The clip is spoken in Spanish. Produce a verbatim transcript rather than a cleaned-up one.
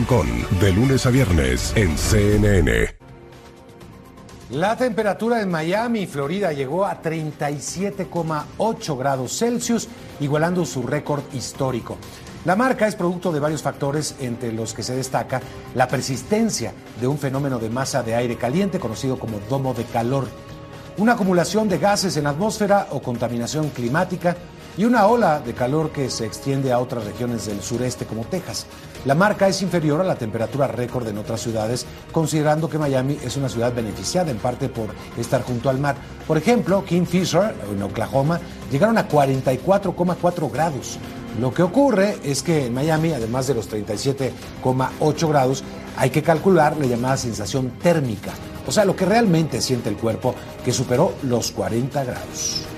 Rincón, de lunes a viernes en C N N. La temperatura en Miami, Florida, llegó a treinta y siete coma ocho grados Celsius, igualando su récord histórico. La marca es producto de varios factores, entre los que se destaca la persistencia de un fenómeno de masa de aire caliente conocido como domo de calor, una acumulación de gases en la atmósfera o contaminación climática y una ola de calor que se extiende a otras regiones del sureste como Texas. La marca es inferior a la temperatura récord en otras ciudades, considerando que Miami es una ciudad beneficiada en parte por estar junto al mar. Por ejemplo, Kingfisher, en Oklahoma, llegaron a cuarenta y cuatro coma cuatro grados. Lo que ocurre es que en Miami, además de los treinta y siete coma ocho grados, hay que calcular la llamada sensación térmica, o sea, lo que realmente siente el cuerpo, que superó los cuarenta grados.